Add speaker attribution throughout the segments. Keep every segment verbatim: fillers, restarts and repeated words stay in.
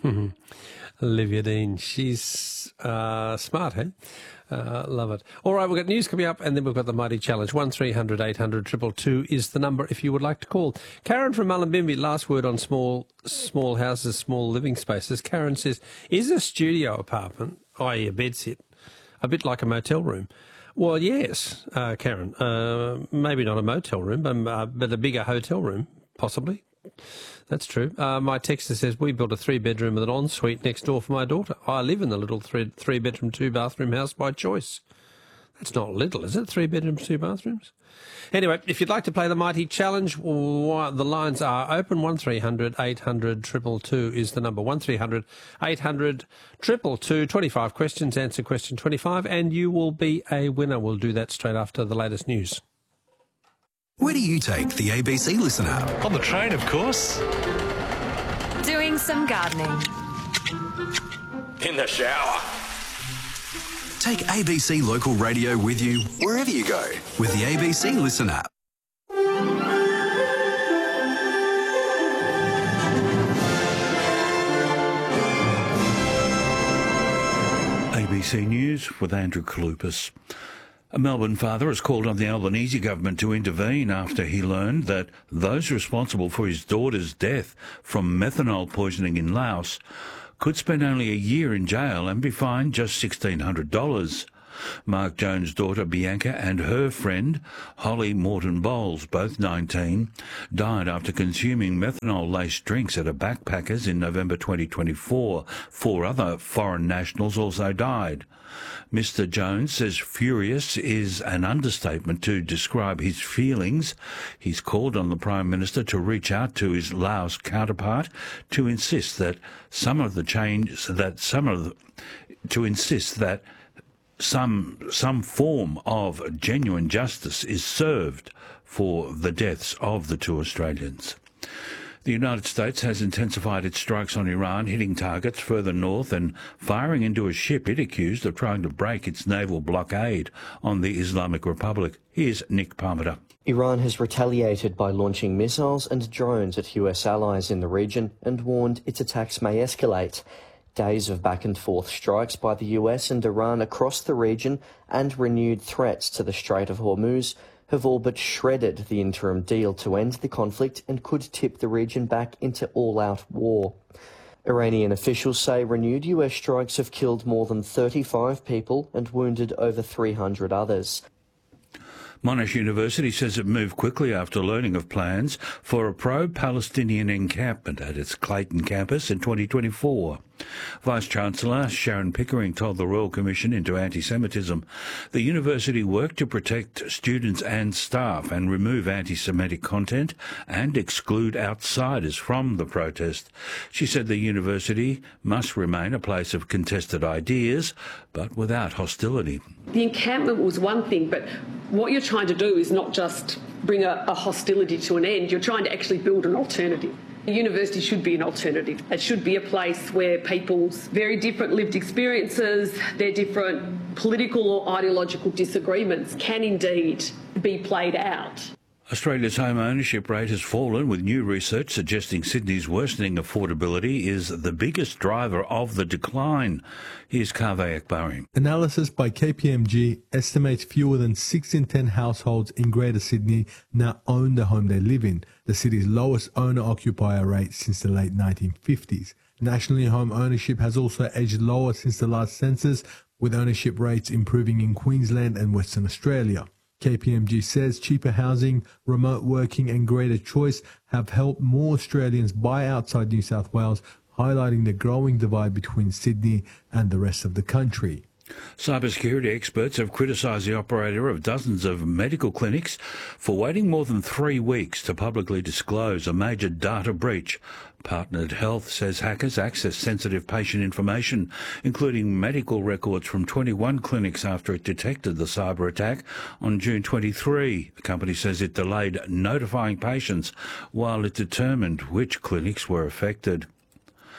Speaker 1: Olivia Dean, she's uh, smart, hey? Uh, love it. All right, we've got news coming up, and then we've got the Mighty Challenge. one three hundred eight hundred two two two is the number if you would like to call. Karen from Mullumbimby, last word on small small houses, small living spaces. Karen says, is a studio apartment, that is a bedsit, a bit like a motel room? Well, yes, uh, Karen. Uh, maybe not a motel room, but, uh, but a bigger hotel room, possibly. That's true. Uh, my texter says, we built a three-bedroom with an ensuite next door for my daughter. I live in the little three, three-bedroom, two-bathroom house by choice. That's not little, is it? Three bedrooms, two bathrooms? Anyway, if you'd like to play the Mighty Challenge, the lines are open. one three hundred eight hundred two two two is the number. one three hundred eight hundred two two two. twenty-five questions, answer question twenty-five, and you will be a winner. We'll do that straight after the latest news.
Speaker 2: Where do you take the A B C Listen app?
Speaker 3: On the train, of course.
Speaker 4: Doing some gardening.
Speaker 3: In the shower.
Speaker 2: Take A B C Local Radio with you wherever you go with the A B C Listen app.
Speaker 5: A B C News with Andrew Kalupas. A Melbourne father has called on the Albanese government to intervene after he learned that those responsible for his daughter's death from methanol poisoning in Laos could spend only a year in jail and be fined just sixteen hundred dollars. Mark Jones' daughter Bianca and her friend Holly Morton Bowles, both nineteen, died after consuming methanol-laced drinks at a backpackers in November twenty twenty-four. Four other foreign nationals also died. Mister Jones says furious is an understatement to describe his feelings. He's called on the Prime Minister to reach out to his Laos counterpart to insist that some of the change that some of the, to insist that some some form of genuine justice is served for the deaths of the two Australians. The United States has intensified its strikes on Iran, hitting targets further north and firing into a ship it accused of trying to break its naval blockade on the Islamic Republic. Here's Nick Parmenter.
Speaker 6: Iran has retaliated by launching missiles and drones at U S allies in the region and warned its attacks may escalate. Days of back-and-forth strikes by the U S and Iran across the region and renewed threats to the Strait of Hormuz have all but shredded the interim deal to end the conflict and could tip the region back into all-out war. Iranian officials say renewed U S strikes have killed more than thirty-five people and wounded over three hundred others.
Speaker 5: Monash University says it moved quickly after learning of plans for a pro-Palestinian encampment at its Clayton campus in twenty twenty-four. Vice-Chancellor Sharon Pickering told the Royal Commission into Anti-Semitism the university worked to protect students and staff and remove anti-Semitic content and exclude outsiders from the protest. She said the university must remain a place of contested ideas, but without hostility.
Speaker 7: The encampment was one thing, but what you're trying to do is not just bring a, a hostility to an end, you're trying to actually build an alternative. A university should be an alternative. It should be a place where people's very different lived experiences, their different political or ideological disagreements can indeed be played out.
Speaker 5: Australia's home ownership rate has fallen, with new research suggesting Sydney's worsening affordability is the biggest driver of the decline. Here's Kaveh Akbari.
Speaker 8: Analysis by K P M G estimates fewer than six in ten households in Greater Sydney now own the home they live in, the city's lowest owner-occupier rate since the late nineteen fifties. Nationally, home ownership has also edged lower since the last census, with ownership rates improving in Queensland and Western Australia. K P M G says cheaper housing, remote working and greater choice have helped more Australians buy outside New South Wales, highlighting the growing divide between Sydney and the rest of the country.
Speaker 5: Cybersecurity experts have criticised the operator of dozens of medical clinics for waiting more than three weeks to publicly disclose a major data breach. Partnered Health says hackers accessed sensitive patient information, including medical records from twenty-one clinics after it detected the cyber attack on June twenty-third. The company says it delayed notifying patients while it determined which clinics were affected.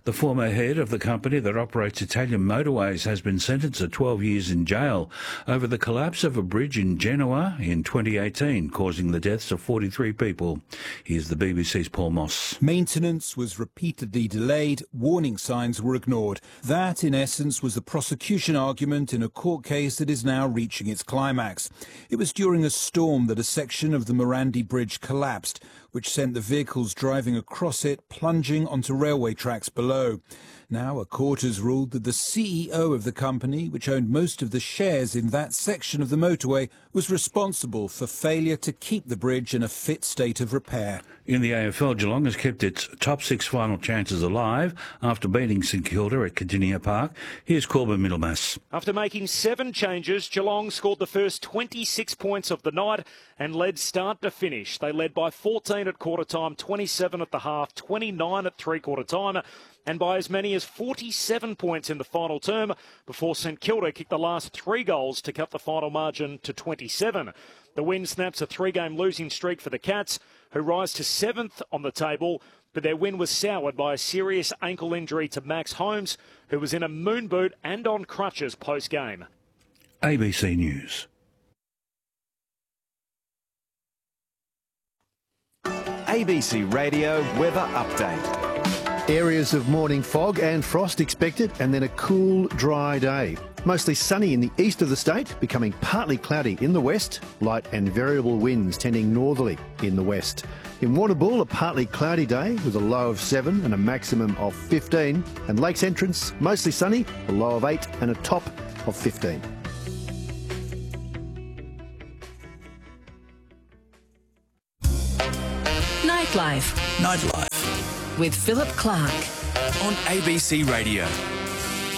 Speaker 5: The former head of the company that operates Italian motorways has been sentenced to twelve years in jail over the collapse of a bridge in Genoa in twenty eighteen, causing the deaths of forty-three people. Here's the B B C's Paul Moss.
Speaker 3: Maintenance was repeatedly delayed, warning signs were ignored. That, in essence, was the prosecution argument in a court case that is now reaching its climax. It was during a storm that a section of the Morandi Bridge collapsed, which sent the vehicles driving across it plunging onto railway tracks below. Now a court has ruled that the C E O of the company, which owned most of the shares in that section of the motorway, was responsible for failure to keep the bridge in a fit state of repair.
Speaker 5: In the A F L, Geelong has kept its top six final chances alive after beating St Kilda at Cardinia Park. Here's Corbin Middlemass.
Speaker 9: After making seven changes, Geelong scored the first twenty-six points of the night and led start to finish. They led by fourteen at quarter time, twenty-seven at the half, twenty-nine at three-quarter time, and by as many as forty-seven points in the final term before St Kilda kicked the last three goals to cut the final margin to twenty-seven. The win snaps a three-game losing streak for the Cats, who rise to seventh on the table, but their win was soured by a serious ankle injury to Max Holmes, who was in a moon boot and on crutches post-game.
Speaker 5: A B C News.
Speaker 10: A B C Radio Weather Update.
Speaker 11: Areas of morning fog and frost expected, and then a cool, dry day. Mostly sunny in the east of the state, becoming partly cloudy in the west, light and variable winds tending northerly in the west. In Warrnambool, a partly cloudy day with a low of seven and a maximum of fifteen. And Lakes Entrance, mostly sunny, a low of eight and a top of fifteen.
Speaker 12: Nightlife.
Speaker 2: Nightlife
Speaker 12: With Philip Clark.
Speaker 2: on A B C Radio.